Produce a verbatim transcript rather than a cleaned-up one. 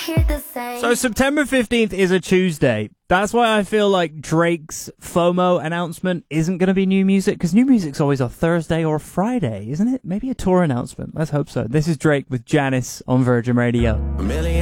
So September fifteenth is a Tuesday. That's why I feel like Drake's FOMO announcement isn't going to be new music, because new music's always a Thursday or Friday, isn't it? Maybe a tour announcement. Let's hope so. This is Drake with Janice on Virgin Radio. A million